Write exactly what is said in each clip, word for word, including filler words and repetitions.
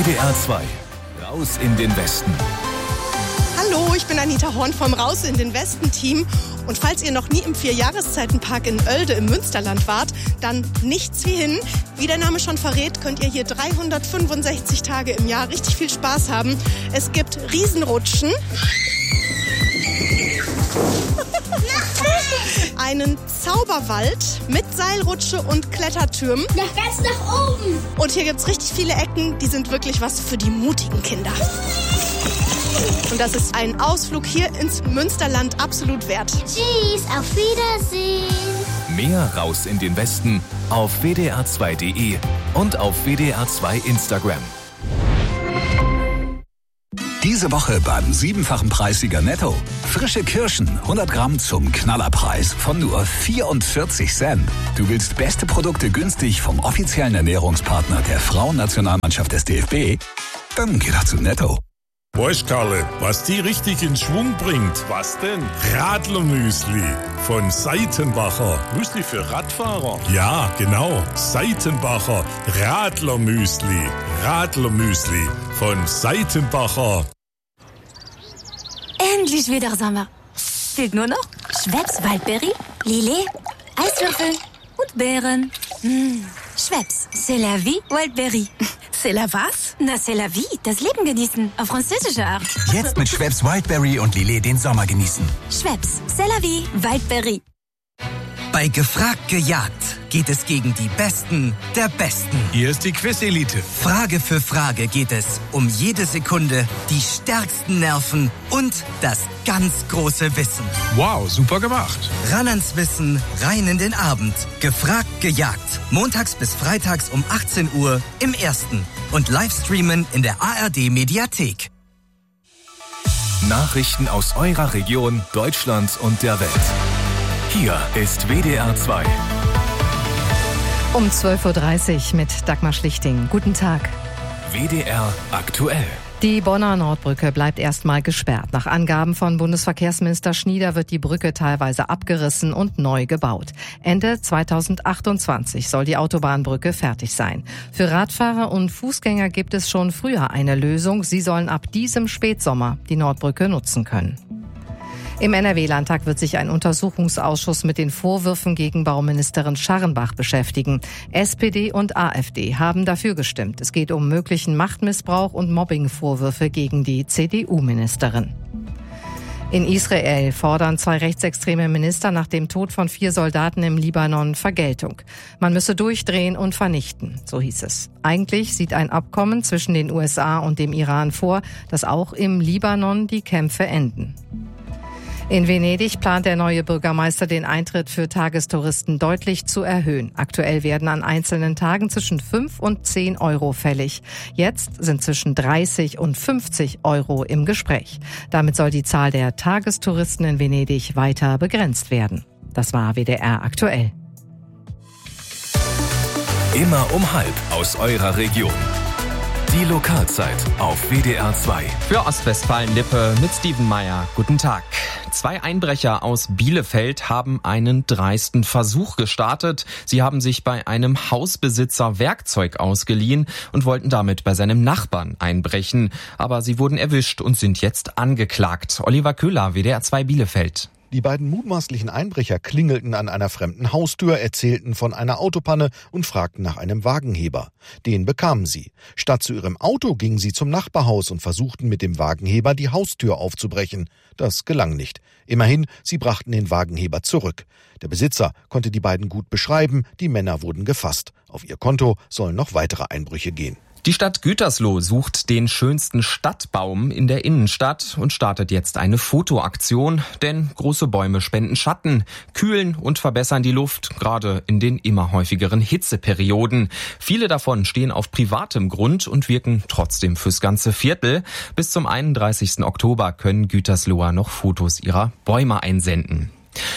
D R zwei. Raus in den Westen. Hallo, ich bin Anita Horn vom Raus in den Westen-Team. Und falls ihr noch nie im Vier-Jahreszeiten-Park in Oelde im Münsterland wart, dann nichts wie hin. Wie der Name schon verrät, könnt ihr hier dreihundertfünfundsechzig Tage im Jahr richtig viel Spaß haben. Es gibt Riesenrutschen, einen Zauberwald mit Seilrutsche und Klettertürmen. Nach ganz nach oben. Und hier gibt's richtig viele Ecken, die sind wirklich was für die mutigen Kinder. Und das ist ein Ausflug hier ins Münsterland absolut wert. Tschüss, auf Wiedersehen. Mehr Raus in den Westen auf W D R zwei Punkt de und auf W D R zwei Instagram. Diese Woche beim siebenfachen Preissieger Netto. Frische Kirschen, hundert Gramm zum Knallerpreis von nur vierundvierzig Cent. Du willst beste Produkte günstig vom offiziellen Ernährungspartner der Frauennationalmannschaft des D F B? Dann geh doch zu Netto. Weißt, Karle, was die richtig in Schwung bringt? Was denn? Radlermüsli von Seitenbacher. Müsli für Radfahrer? Ja, genau. Seitenbacher Radlermüsli. Radlermüsli von Seitenbacher. Endlich wieder Sommer. Fehlt nur noch Schweppes Waldberry, Lillet, Eiswürfel und Beeren. Mmh. Schweppes, c'est la vie, Wildberry. C'est la was? Na, c'est la vie, das Leben genießen, auf französische Art. Jetzt mit Schweppes Wildberry und Lillet den Sommer genießen. Schweppes, c'est la vie, Wildberry. Bei Gefragt gejagt geht es gegen die Besten der Besten. Hier ist die Quiz-Elite. Frage für Frage geht es um jede Sekunde, die stärksten Nerven und das ganz große Wissen. Wow, super gemacht. Ran ans Wissen, rein in den Abend. Gefragt gejagt. Montags bis freitags um achtzehn Uhr im Ersten. Und Livestreamen in der A R D-Mediathek. Nachrichten aus eurer Region, Deutschland und der Welt. Hier ist W D R zwei. Um zwölf Uhr dreißig mit Dagmar Schlichting. Guten Tag. W D R aktuell. Die Bonner Nordbrücke bleibt erstmal gesperrt. Nach Angaben von Bundesverkehrsminister Schnieder wird die Brücke teilweise abgerissen und neu gebaut. Ende zweitausendachtundzwanzig soll die Autobahnbrücke fertig sein. Für Radfahrer und Fußgänger gibt es schon früher eine Lösung. Sie sollen ab diesem Spätsommer die Nordbrücke nutzen können. Im N R W-Landtag wird sich ein Untersuchungsausschuss mit den Vorwürfen gegen Bauministerin Scharrenbach beschäftigen. S P D und A f D haben dafür gestimmt. Es geht um möglichen Machtmissbrauch und Mobbingvorwürfe gegen die C D U-Ministerin. In Israel fordern zwei rechtsextreme Minister nach dem Tod von vier Soldaten im Libanon Vergeltung. Man müsse durchdrehen und vernichten, so hieß es. Eigentlich sieht ein Abkommen zwischen den U S A und dem Iran vor, dass auch im Libanon die Kämpfe enden. In Venedig plant der neue Bürgermeister, den Eintritt für Tagestouristen deutlich zu erhöhen. Aktuell werden an einzelnen Tagen zwischen fünf und zehn Euro fällig. Jetzt sind zwischen dreißig und fünfzig Euro im Gespräch. Damit soll die Zahl der Tagestouristen in Venedig weiter begrenzt werden. Das war W D R aktuell. Immer um halb aus eurer Region. Die Lokalzeit auf W D R zwei. Für Ostwestfalen-Lippe mit Steven Meyer. Guten Tag. Zwei Einbrecher aus Bielefeld haben einen dreisten Versuch gestartet. Sie haben sich bei einem Hausbesitzer Werkzeug ausgeliehen und wollten damit bei seinem Nachbarn einbrechen. Aber sie wurden erwischt und sind jetzt angeklagt. Oliver Köhler, W D R zwei Bielefeld. Die beiden mutmaßlichen Einbrecher klingelten an einer fremden Haustür, erzählten von einer Autopanne und fragten nach einem Wagenheber. Den bekamen sie. Statt zu ihrem Auto gingen sie zum Nachbarhaus und versuchten mit dem Wagenheber die Haustür aufzubrechen. Das gelang nicht. Immerhin, sie brachten den Wagenheber zurück. Der Besitzer konnte die beiden gut beschreiben, die Männer wurden gefasst. Auf ihr Konto sollen noch weitere Einbrüche gehen. Die Stadt Gütersloh sucht den schönsten Stadtbaum in der Innenstadt und startet jetzt eine Fotoaktion, denn große Bäume spenden Schatten, kühlen und verbessern die Luft, gerade in den immer häufigeren Hitzeperioden. Viele davon stehen auf privatem Grund und wirken trotzdem fürs ganze Viertel. Bis zum einunddreißigsten Oktober können Gütersloher noch Fotos ihrer Bäume einsenden.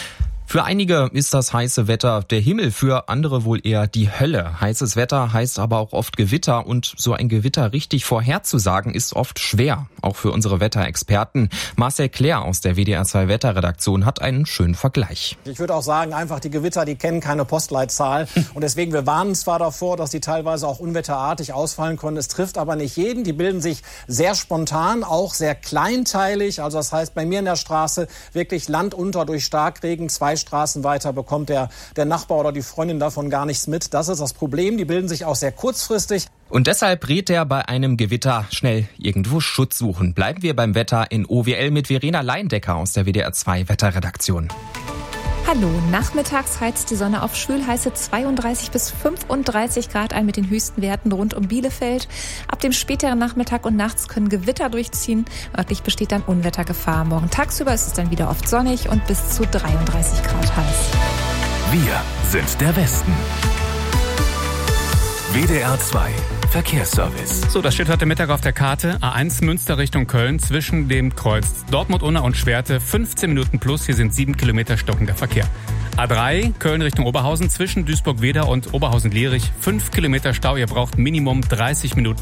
Für einige ist das heiße Wetter der Himmel, für andere wohl eher die Hölle. Heißes Wetter heißt aber auch oft Gewitter und so ein Gewitter richtig vorherzusagen ist oft schwer, auch für unsere Wetterexperten. Marcel Claire aus der W D R zwei Wetterredaktion hat einen schönen Vergleich. Ich würde auch sagen, einfach die Gewitter, die kennen keine Postleitzahl und deswegen, wir warnen zwar davor, dass die teilweise auch unwetterartig ausfallen können. Es trifft aber nicht jeden. Die bilden sich sehr spontan, auch sehr kleinteilig. Also das heißt, bei mir in der Straße wirklich Land unter durch Starkregen, zwei Straßen weiter bekommt der, der Nachbar oder die Freundin davon gar nichts mit. Das ist das Problem. Die bilden sich auch sehr kurzfristig. Und deshalb rät er bei einem Gewitter schnell irgendwo Schutz suchen. Bleiben wir beim Wetter in O W L mit Verena Leindecker aus der W D R zwei Wetterredaktion. Hallo, nachmittags heizt die Sonne auf schwülheiße zweiunddreißig bis fünfunddreißig Grad ein mit den höchsten Werten rund um Bielefeld. Ab dem späteren Nachmittag und nachts können Gewitter durchziehen. Örtlich besteht dann Unwettergefahr. Morgen tagsüber ist es dann wieder oft sonnig und bis zu dreiunddreißig Grad heiß. Wir sind der Westen. W D R zwei Verkehrsservice. So, das steht heute Mittag auf der Karte. A eins Münster Richtung Köln zwischen dem Kreuz Dortmund-Unna und Schwerte. fünfzehn Minuten plus. Hier sind sieben Kilometer stockender Verkehr. A drei Köln Richtung Oberhausen zwischen Duisburg-Wedau und Oberhausen-Lierich. fünf Kilometer Stau. Ihr braucht Minimum dreißig Minuten.